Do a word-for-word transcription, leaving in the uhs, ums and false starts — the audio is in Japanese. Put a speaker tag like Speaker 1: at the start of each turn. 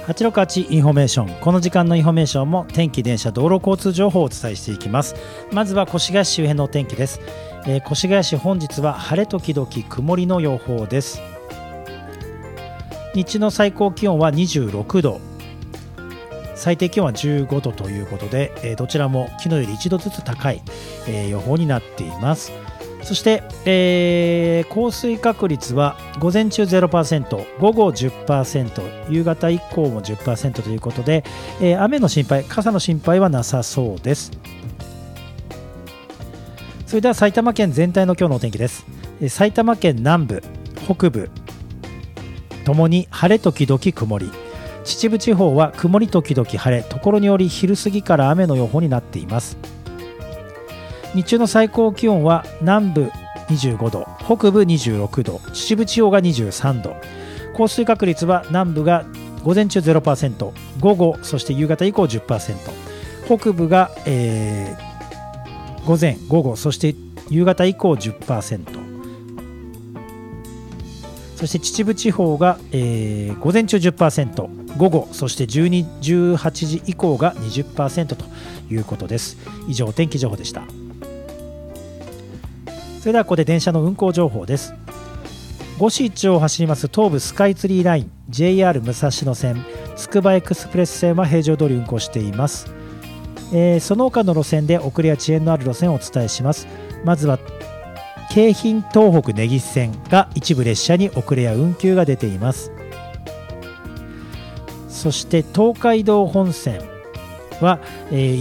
Speaker 1: はちろくはちインフォメーション。この時間のインフォメーションも天気、電車、道路交通情報をお伝えしていきます。まずは越谷市周辺のお天気です。えー、越谷市本日は晴れ時々曇りの予報です。日中の最高気温はにじゅうろくど、最低気温はじゅうごどということで、えー、どちらも昨日よりいちどずつ高い、えー、予報になっています。そして、えー、降水確率は午前中 ゼロパーセント、午後 じゅっパーセント、夕方以降も じゅっパーセント ということで、えー、雨の心配、傘の心配はなさそうです。それでは埼玉県全体の今日のお天気です。えー、埼玉県南部、北部ともに晴れ時々曇り、秩父地方は曇り時々晴れ、ところにより昼過ぎから雨の予報になっています。日中の最高気温は南部にじゅうごど、北部にじゅうろくど、秩父地方がにじゅうさんど、降水確率は南部が午前中 ゼロパーセント、午後そして夕方以降 じゅっパーセント、北部が、えー、午前午後そして夕方以降 じゅっパーセント、そして秩父地方が、えー、午前中 じゅっパーセント、午後そしてじゅうに、じゅうはちじ以降が にじゅっパーセント ということです。以上、お天気情報でした。それではここで電車の運行情報です。五市一を走ります東武スカイツリーライン ジェイアール 武蔵野線、つくばエクスプレス線は平常通り運行しています。えー、その他の路線で遅れや遅延のある路線をお伝えします。まずは京浜東北根岸線が一部列車に遅れや運休が出ています。そして東海道本線は、えー